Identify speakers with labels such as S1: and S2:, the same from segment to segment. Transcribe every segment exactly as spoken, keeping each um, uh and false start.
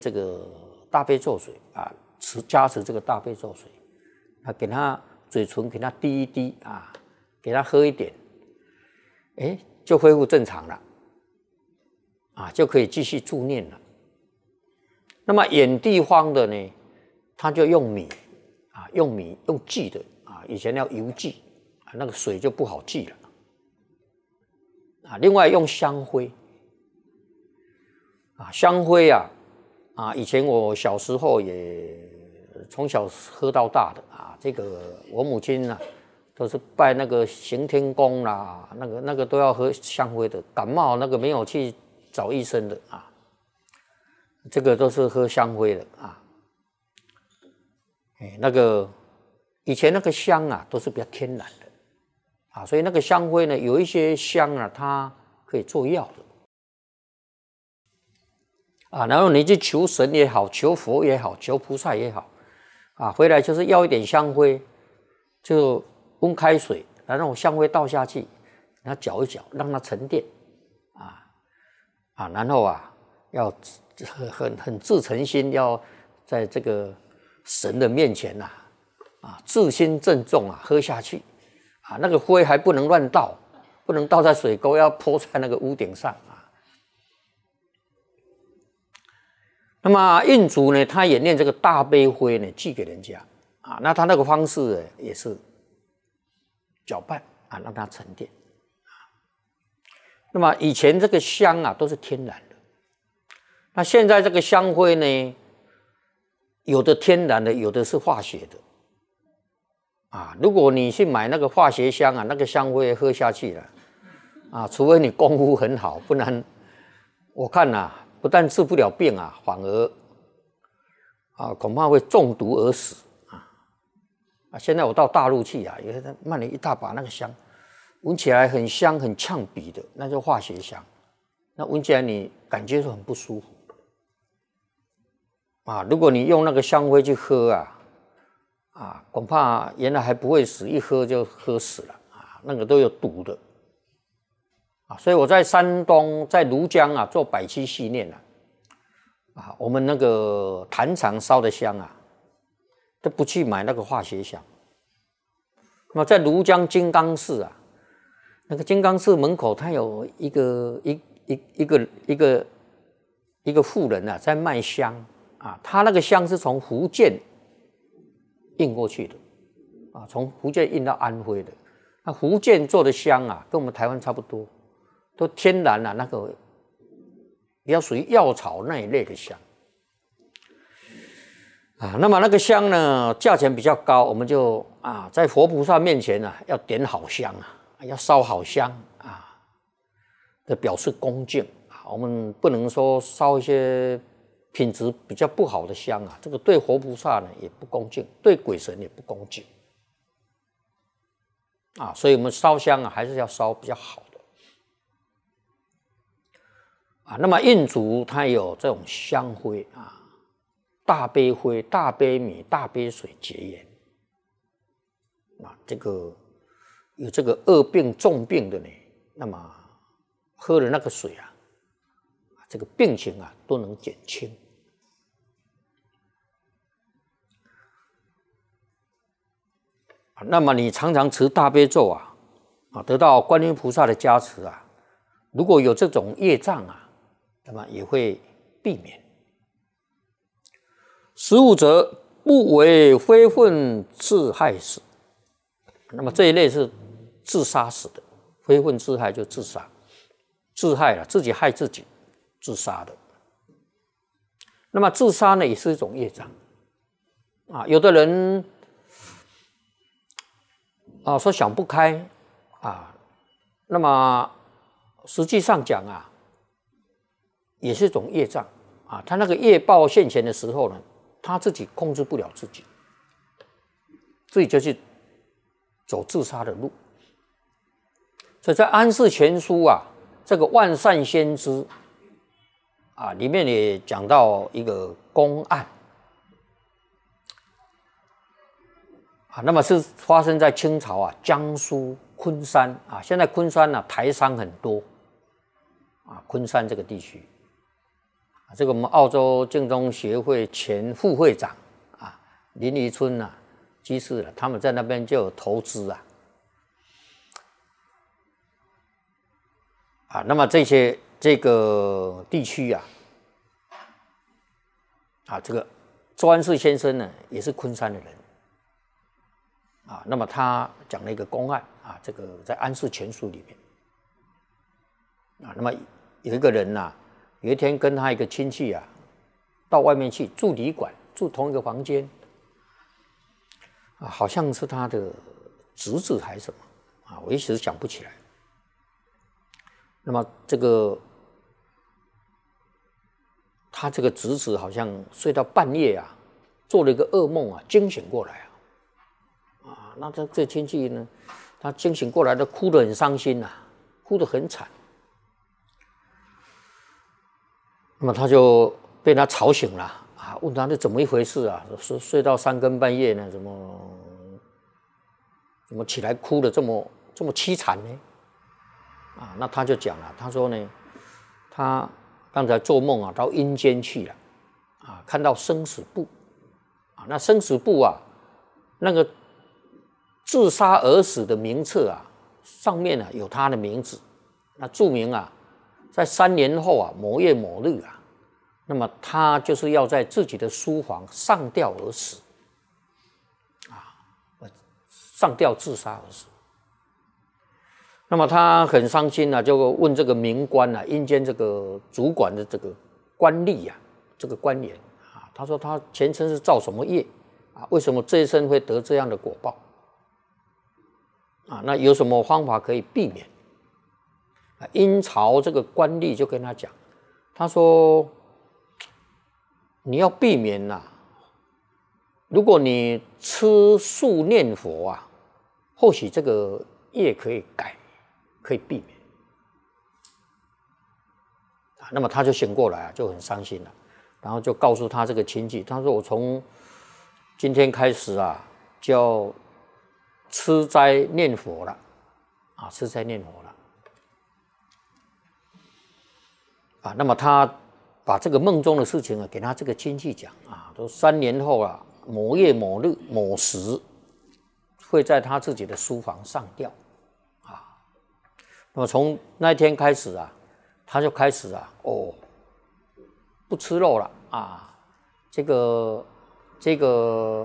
S1: 这个大悲咒水啊，持加持这个大悲咒水，啊，给他嘴唇给他滴一滴啊，给他喝一点，哎，就恢复正常了，啊，就可以继续助念了。那么眼地方的呢，他就用米啊，用米用祭的啊，以前要油祭啊，那个水就不好祭了啊。另外用香灰啊，香灰啊。啊，以前我小时候也从小喝到大的啊，这个我母亲啊都是拜那个行天宫啦，那个那个都要喝香灰的，感冒那个没有去找医生的啊，这个都是喝香灰的啊。哎，那个以前那个香啊都是比较天然的啊，所以那个香灰呢，有一些香啊，它可以做药的。啊，然后你去求神也好，求佛也好，求菩萨也好，啊，回来就是要一点香灰，就温开水，然后香灰倒下去，然后搅一搅，让它沉淀，啊啊，然后啊，要很很自诚心，要在这个神的面前呐、啊，啊，自心郑重啊，喝下去，啊，那个灰还不能乱倒，不能倒在水沟，要泼在那个屋顶上。那么印族呢，他也念这个大悲灰呢，寄给人家啊。那他那个方式呢，也是搅拌啊，让它沉淀啊。那么以前这个香啊，都是天然的。那现在这个香灰呢，有的天然的，有的是化学的啊。如果你去买那个化学香啊，那个香灰喝下去了啊，除非你功夫很好，不然我看啊。不但治不了病啊，反而啊恐怕会中毒而死啊！啊，现在我到大陆去啊，有人卖了一大把那个香，闻起来很香、很呛鼻的，那就化学香。那闻起来你感觉是很不舒服啊。如果你用那个香灰去喝啊，啊，恐怕原来还不会死，一喝就喝死了啊，那个都有毒的。所以我在山东，在庐江啊做百七系念啊，啊，我们那个坛场烧的香啊，都不去买那个化学香。那么在庐江金刚寺啊，那个金刚寺门口，它有一个一一一个一个一个妇人啊，在卖香啊，他那个香是从福建运过去的啊，从福建运到安徽的。那福建做的香啊，跟我们台湾差不多。都天然啊，那个比较属于药草那一类的香啊。那么那个香呢，价钱比较高，我们就啊，在佛菩萨面前啊，要点好香啊，要烧好香啊，的表示恭敬啊。我们不能说烧一些品质比较不好的香啊，这个对佛菩萨呢也不恭敬，对鬼神也不恭敬啊。所以我们烧香啊，还是要烧比较好。啊，那么印族它有这种香灰啊，大悲灰、大悲米、大悲水结缘啊，这个有这个恶病重病的呢，那么喝了那个水啊，这个病情啊都能减轻。啊，那么你常常持大悲咒啊，啊，得到观音菩萨的加持啊，如果有这种业障啊。那么也会避免。十五则不为非分自害死。那么这一类是自杀死的，非分自害就自杀，自害了，自己害自己，自杀的。那么自杀呢，也是一种业障啊。有的人啊说想不开啊，那么实际上讲啊。也是一种业障啊，他那个业报现前的时候呢，他自己控制不了自己，自己就去走自杀的路。所以在《安世全书》啊，这个万善先知啊，里面也讲到一个公案啊，那么是发生在清朝啊，江苏昆山啊，现在昆山呢、啊、台商很多啊，昆山这个地区。 这个我们澳洲净宗协会前副会长啊林宜春啊居士了，他们在那边就有投资啊。啊，那么这些这个地区啊，啊，这个周安世先生呢，也是昆山的人，啊，那么他讲了一个公案啊，这个在《安世全书》里面，啊，那么有一个人呐、啊，有一天跟他一个亲戚啊，到外面去住旅馆，住同一个房间，啊，好像是他的侄子还是什么，啊，我一时想不起来。那么这个他这个侄子好像睡到半夜啊，做了一个噩梦啊，惊醒过来啊，啊，那这这亲戚呢，他惊醒过来都哭得很伤心呐、啊，哭得很惨。那么他就被他吵醒了啊，问他这怎么一回事啊？睡睡到三更半夜呢，怎么怎么起来哭得这么这么凄惨呢？啊，那他就讲了，他说呢，他刚才做梦啊，到阴间去了，啊，看到生死簿，啊，那生死簿啊，那个自杀而死的名册啊，上面啊有他的名字，那注明啊，在三年后啊，某月某日啊，那么他就是要在自己的书房上吊而死，啊，上吊自杀而死。那么他很伤心啊，就问这个冥官啊，阴间这个主管的这个官吏啊，这个官员啊，他说他前生是造什么业啊？为什么这一生会得这样的果报？啊，那有什么方法可以避免？啊，阴曹这个官吏就跟他讲，他说你要避免呐、啊，如果你吃素念佛啊，或许这个业可以改。可以避免啊，那么他就醒过来啊，就很伤心了，然后就告诉他这个亲戚，他说我从今天开始啊，就要吃斋念佛了啊，吃斋念佛了啊。那么他把这个梦中的事情啊，给他这个亲戚讲啊，都三年后啊，某月某日某时，会在他自己的书房上吊。那么从那一天开始啊，他就开始啊，哦，不吃肉了啊，这个这个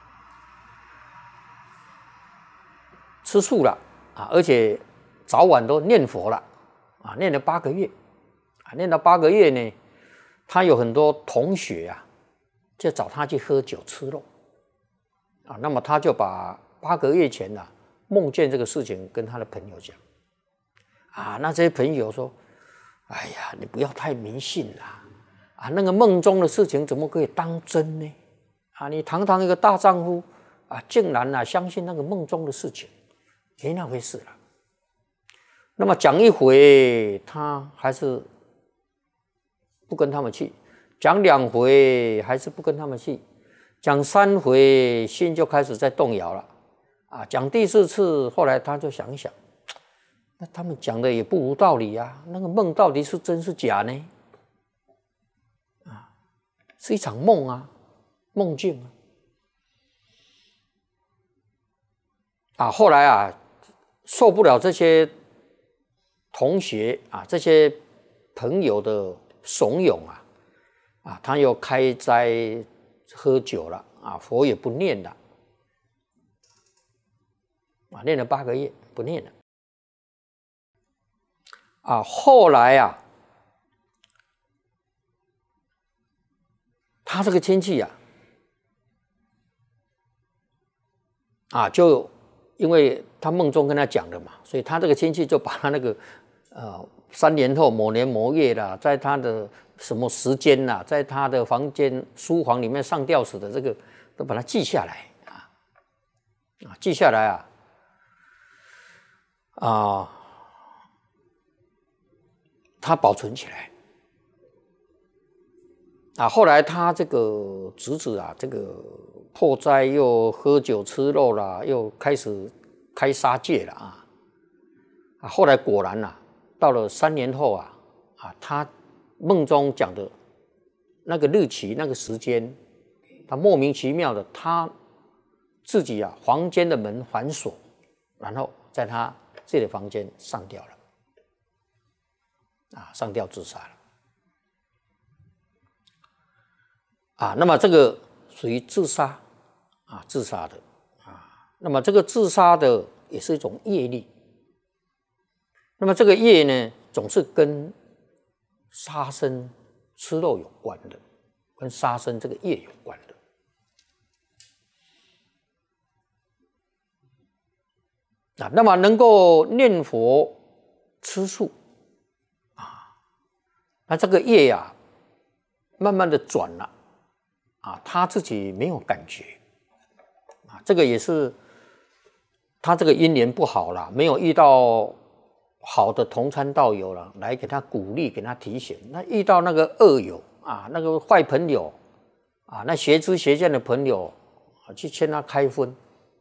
S1: 吃素了啊，而且早晚都念佛了啊，念了八个月啊，念了八个月呢，他有很多同学啊，就找他去喝酒吃肉啊，那么他就把八个月前啊梦见这个事情跟他的朋友讲。啊，那这些朋友说：“哎呀，你不要太迷信啦！啊，那个梦中的事情怎么可以当真呢？啊，你堂堂一个大丈夫啊，竟然啊相信那个梦中的事情，没那回事了。”那么讲一回，他还是不跟他们去；讲两回，还是不跟他们去；讲三回，心就开始在动摇了。啊，讲第四次，后来他就想一想。那他们讲的也不无道理啊，那个梦到底是真是假呢？啊，是一场梦啊，梦境啊。啊，后来啊，受不了这些同学啊，这些朋友的怂恿啊，啊，他又开斋喝酒了啊，佛也不念了，啊，念了八个月不念了。啊，后来啊，他这个亲戚啊，啊，就因为他梦中跟他讲的嘛，所以他这个亲戚就把他那个呃三年后某年某月啦，在他的什么时间啦，在他的房间书房里面上吊死的这个都把它记下来啊，啊，记下来啊，啊。他保存起来啊，后来他这个侄子啊，这个破斋又喝酒吃肉啦，又开始开杀戒了啊。啊，后来果然啊，到了三年后啊，啊，他梦中讲的那个日期、那个时间，他莫名其妙的，他自己啊房间的门反锁，然后在他自己的房间上吊了，啊，上吊自杀了，啊，那么这个属于自杀，啊，自杀的，啊，那么这个自杀的也是一种业力，那么这个业呢，总是跟杀生、吃肉有关的，跟杀生这个业有关的。啊，那么能够念佛、吃素，啊，那这个业呀、啊，慢慢的转了，啊，他自己没有感觉，啊，这个也是他这个因缘不好啦，没有遇到好的同参道友了，来给他鼓励，给他提醒。那遇到那个恶友啊，那个坏朋友啊，那邪知邪见的朋友，啊，去劝他开荤。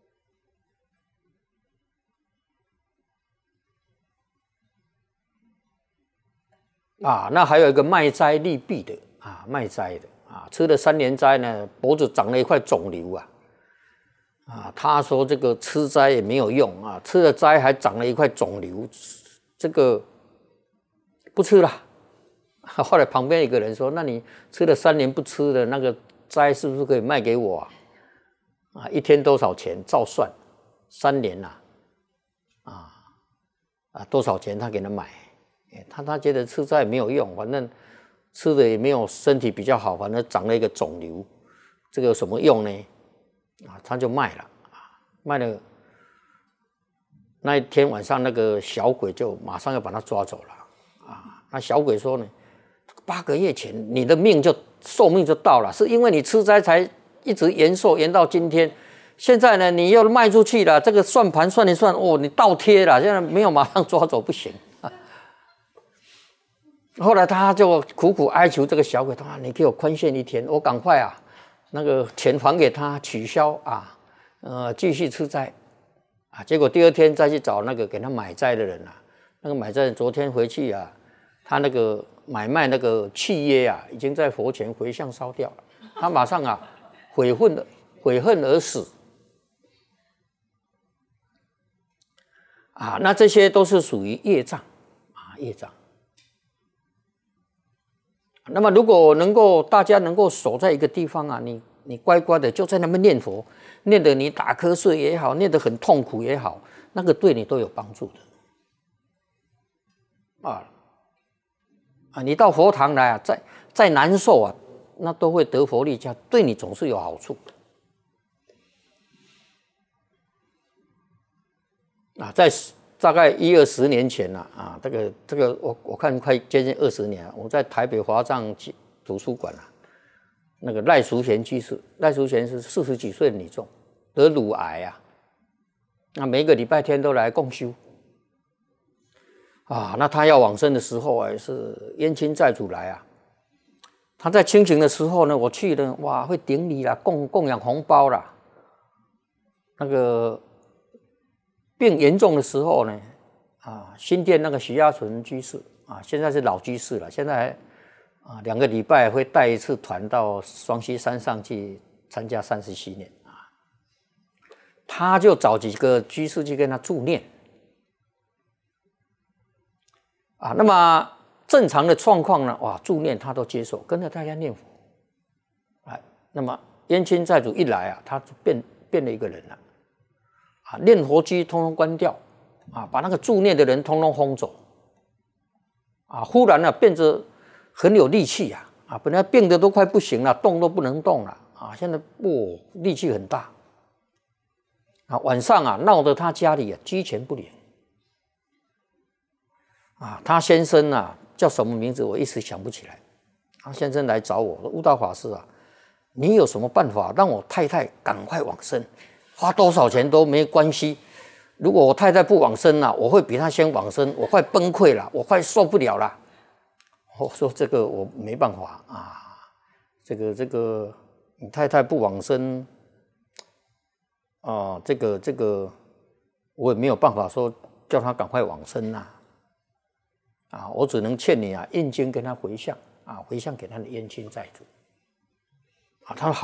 S1: 啊，那还有一个卖斋利弊的啊，卖斋的啊，吃了三年斋呢，脖子长了一块肿瘤啊，啊，他说这个吃斋也没有用啊，吃了斋还长了一块肿瘤，这个不吃了。后来旁边一个人说：“那你吃了三年不吃的那个斋，是不是可以卖给我啊？啊，一天多少钱？照算，三年呐，啊，啊啊，多少钱？他给他买。”他他觉得吃斋也没有用，反正吃的也没有身体比较好，反正长了一个肿瘤，这个有什么用呢？啊，他就卖了，卖了。那一天晚上，那个小鬼就马上要把他抓走了。啊，那小鬼说呢，八个月前你的命就寿命就到了，是因为你吃斋才一直延寿延到今天。现在呢，你又卖出去了，这个算盘算一算，哦，你倒贴了，现在没有马上抓走不行。后来他就苦苦哀求这个小鬼，他说：“你给我宽限一天，我赶快啊，那个钱还给他，取消啊，呃，继续吃斋啊。”结果第二天再去找那个给他买斋的人啊，那个买斋人昨天回去啊，他那个买卖那个契约啊，已经在佛前回向烧掉了，他马上啊悔恨悔恨而死啊。那这些都是属于业障啊，业障。那么，如果能够大家能够守在一个地方啊，你你乖乖的就在那边念佛，念得你打瞌睡也好，念得很痛苦也好，那个对你都有帮助的啊啊！你到佛堂来啊，再再难受啊，那都会得佛利家，对你总是有好处啊。在大概一二十年前了 啊, 啊，这个这个我我看快接近二十年了。我在台北华藏图书馆啊，那个赖淑贤居士，赖淑贤是四十几岁的女众，得乳癌啊，那每个礼拜天都来共修啊。那他要往生的时候啊，是冤亲债主来啊。他在清醒的时候呢，我去了，哇，会顶礼啦，供供养红包啦，那个。病严重的时候呢，啊，新店那个徐家纯居士啊，现在是老居士了，现在啊两个礼拜会带一次团到双溪山上去参加三十七年啊，他就找几个居士去跟他助念啊，那么正常的状况呢，哇，助念他都接受，跟着大家念佛，哎，那么冤亲债主一来啊，他就变变了一个人了。啊，念佛机通通关掉，啊，把那个助念的人通通轰走，啊，忽然呢、啊、变得很有力气啊，啊，本来病得都快不行了，动都不能动了，啊，现在哦力气很大，啊，晚上啊闹得他家里啊鸡犬不宁，啊，他先生啊叫什么名字我一时想不起来，他先生来找我说：“悟道法师啊，你有什么办法让我太太赶快往生？”花多少钱都没关系，如果我太太不往生了，我会比她先往生，我快崩溃了，我快受不了了。我说这个我没办法啊，这个这个你太太不往生啊，这个这个我也没有办法说叫她赶快往生啊，啊，我只能劝你啊，印经跟她回向啊，回向给他的冤亲债主。啊，他说好。